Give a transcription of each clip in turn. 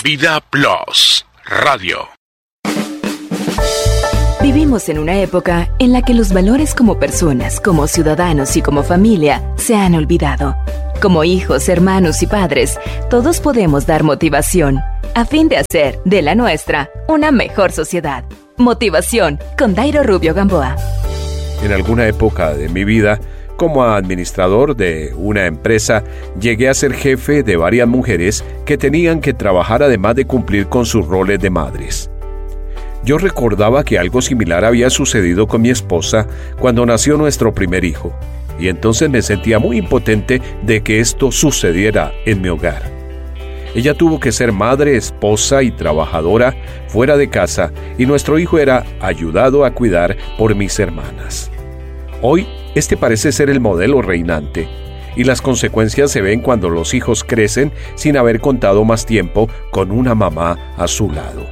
Vida Plus Radio. Vivimos en una época en la que los valores como personas, como ciudadanos y como familia se han olvidado. Como hijos, hermanos y padres, todos podemos dar motivación a fin de hacer de la nuestra una mejor sociedad. Motivación con Dairo Rubio Gamboa. En alguna época de mi vida, como administrador de una empresa, llegué a ser jefe de varias mujeres que tenían que trabajar además de cumplir con sus roles de madres. Yo recordaba que algo similar había sucedido con mi esposa cuando nació nuestro primer hijo, y entonces me sentía muy impotente de que esto sucediera en mi hogar. Ella tuvo que ser madre, esposa y trabajadora fuera de casa, y nuestro hijo era ayudado a cuidar por mis hermanas. Hoy, este parece ser el modelo reinante, y las consecuencias se ven cuando los hijos crecen sin haber contado más tiempo con una mamá a su lado.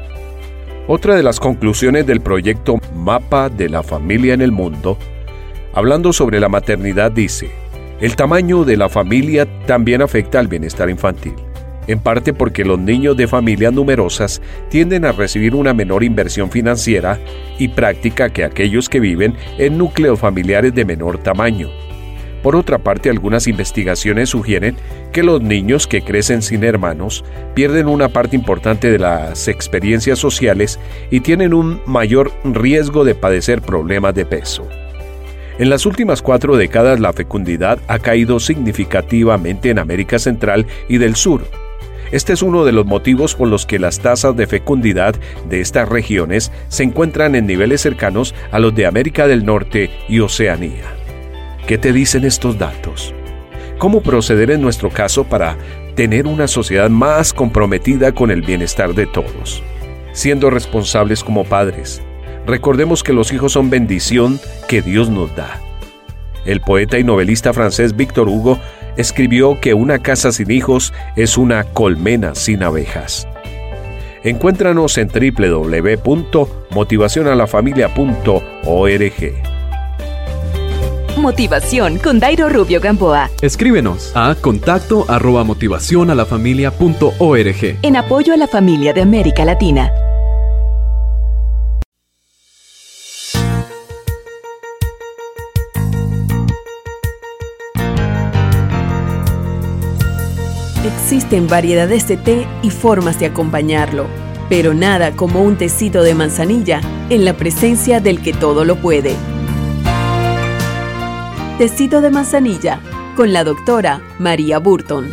Otra de las conclusiones del proyecto Mapa de la Familia en el Mundo, hablando sobre la maternidad, dice: el tamaño de la familia también afecta al bienestar infantil, en parte porque los niños de familias numerosas tienden a recibir una menor inversión financiera y práctica que aquellos que viven en núcleos familiares de menor tamaño. Por otra parte, algunas investigaciones sugieren que los niños que crecen sin hermanos pierden una parte importante de las experiencias sociales y tienen un mayor riesgo de padecer problemas de peso. En las últimas 4 décadas, la fecundidad ha caído significativamente en América Central y del Sur. Este es uno de los motivos por los que las tasas de fecundidad de estas regiones se encuentran en niveles cercanos a los de América del Norte y Oceanía. ¿Qué te dicen estos datos? ¿Cómo proceder en nuestro caso para tener una sociedad más comprometida con el bienestar de todos? Siendo responsables como padres, recordemos que los hijos son bendición que Dios nos da. El poeta y novelista francés Victor Hugo escribió que una casa sin hijos es una colmena sin abejas. Encuéntranos en www.motivacionalafamilia.org. Motivación con Dairo Rubio Gamboa. Escríbenos a contacto@motivacionalafamilia.org. En apoyo a la familia de América Latina. Existen variedades de té y formas de acompañarlo, pero nada como un tecito de manzanilla en la presencia del que todo lo puede. Tecito de manzanilla, con la doctora María Burton.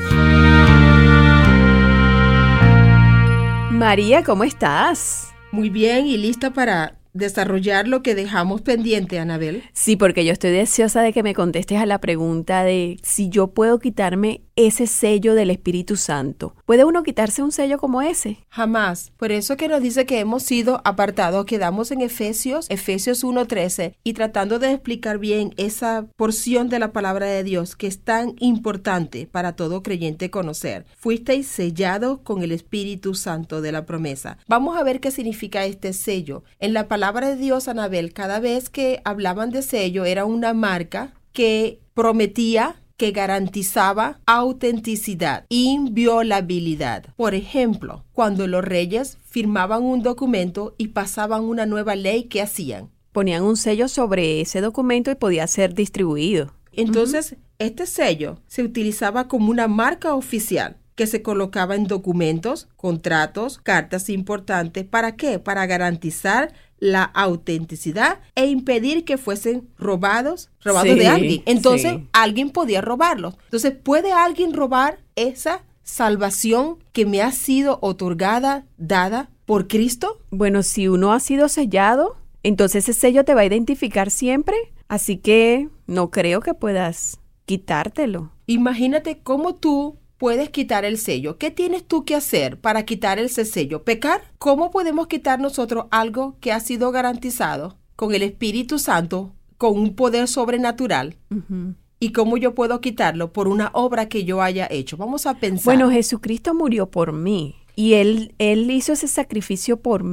María, ¿cómo estás? Muy bien y lista para desarrollar lo que dejamos pendiente, Anabel. Sí, porque yo estoy deseosa de que me contestes a la pregunta de si yo puedo quitarme ese sello del Espíritu Santo. ¿Puede uno quitarse un sello como ese? Jamás. Por eso que nos dice que hemos sido apartados. Quedamos en Efesios 1:13 y tratando de explicar bien esa porción de la palabra de Dios que es tan importante para todo creyente conocer. Fuisteis sellados con el Espíritu Santo de la promesa. Vamos a ver qué significa este sello. En la palabra de Dios, Anabel, cada vez que hablaban de sello era una marca que prometía, que garantizaba autenticidad, inviolabilidad. Por ejemplo, cuando los reyes firmaban un documento y pasaban una nueva ley, ¿qué hacían? Ponían un sello sobre ese documento y podía ser distribuido. Entonces, este sello se utilizaba como una marca oficial que se colocaba en documentos, contratos, cartas importantes. ¿Para qué? Para garantizar la autenticidad e impedir que fuesen robados de alguien. Entonces, alguien podía robarlos. Entonces, ¿puede alguien robar esa salvación que me ha sido otorgada, dada por Cristo? Bueno, si uno ha sido sellado, entonces ese sello te va a identificar siempre. Así que no creo que puedas quitártelo. Imagínate cómo tú puedes quitar el sello. ¿Qué tienes tú que hacer para quitar ese sello? ¿Pecar? ¿Cómo podemos quitar nosotros algo que ha sido garantizado con el Espíritu Santo, con un poder sobrenatural? ¿Y cómo yo puedo quitarlo? Por una obra que yo haya hecho. Vamos a pensar. Bueno, Jesucristo murió por mí y Él hizo ese sacrificio por mí.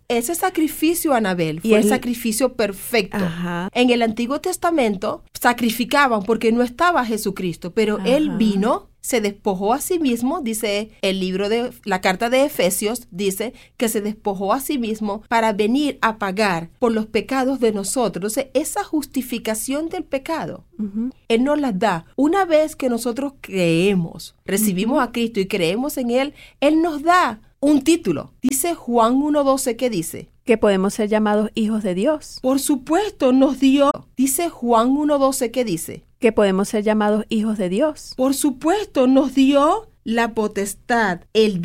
Ese sacrificio, Anabel, Y fue el el- sacrificio perfecto. Ajá. En el Antiguo Testamento sacrificaban porque no estaba Jesucristo, pero Él Ajá. vino, se despojó a sí mismo, dice el libro de la carta de Efesios, dice que se despojó a sí mismo para venir a pagar por los pecados de nosotros. Entonces, esa justificación del pecado, Ujú. Él nos las da. Una vez que nosotros creemos, recibimos a Cristo y creemos en Él, Él nos da un título. Dice Juan 1:12, ¿qué dice? Que podemos ser llamados hijos de Dios. Por supuesto, nos dio. Dice Juan 1:12, ¿qué dice? Que podemos ser llamados hijos de Dios. Por supuesto, nos dio la potestad, el